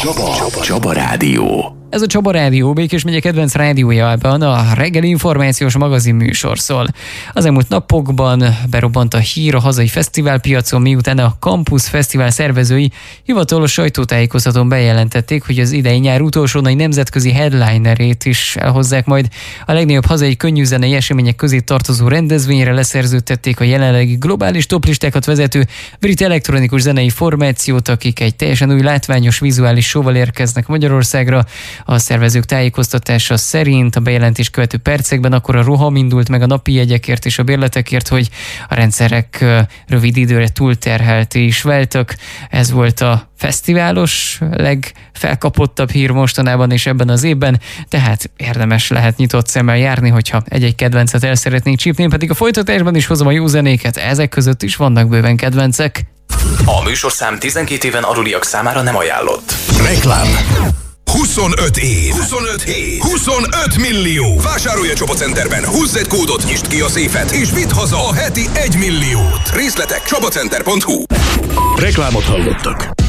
Csaba Rádió. Ez a Csaba Rádió, Békés megye kedvenc rádiójában a reggeli információs magazin műsor szól. Az elmúlt napokban berobbant a hír a hazai fesztiválpiacon, miután a Campus Fesztivál szervezői hivatalos sajtótájékoztatón bejelentették, hogy az idei nyár utolsó nagy nemzetközi headlinerét is elhozzák majd. A legnagyobb hazai könnyűzenei események közé tartozó rendezvényre leszerződtették a jelenlegi globális toplistákat vezető brit elektronikus zenei formációt, akik egy teljesen új látványos vizuális showval érkeznek Magyarországra. A szervezők tájékoztatása szerint a bejelentés követő percekben akkor a roham indult meg a napi jegyekért és a bérletekért, hogy a rendszerek rövid időre túlterhelté is váltak. Ez volt a fesztiválos legfelkapottabb hír mostanában és ebben az évben, tehát érdemes lehet nyitott szemmel járni, hogyha egy-egy kedvencet el szeretnénk csípni, pedig a folytatásban is hozom a jó zenéket, ezek között is vannak bőven kedvencek. A műsorszám 12 éven aluliak számára nem ajánlott. Reklám. 25 év, 25 hét, 25 millió. Vásárolj a Csaba Centerben, húzz egy kódot, nyisd ki a széfet, és vidd haza a heti 1 milliót. Részletek csabacenter.hu. Reklámot hallottak.